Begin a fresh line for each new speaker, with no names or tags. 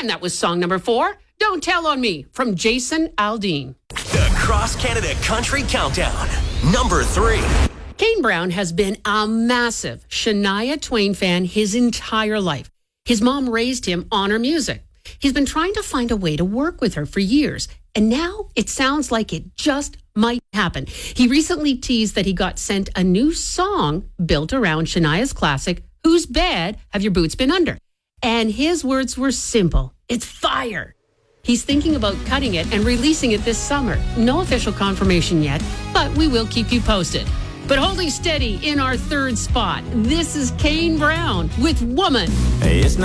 And that was song number 4, Don't Tell on Me, from Jason Aldean.
The Cross Canada Country Countdown, number 3.
Kane Brown has been a massive Shania Twain fan his entire life. His mom raised him on her music. He's been trying to find a way to work with her for years, and now it sounds like it just might happen. He recently teased that he got sent a new song built around Shania's classic, Whose Bed Have Your Boots Been Under? And his words were simple. It's fire. He's thinking about cutting it and releasing it this summer. No official confirmation yet, but we will keep you posted. But holding steady in our 3rd spot, this is Kane Brown with Woman.
It's not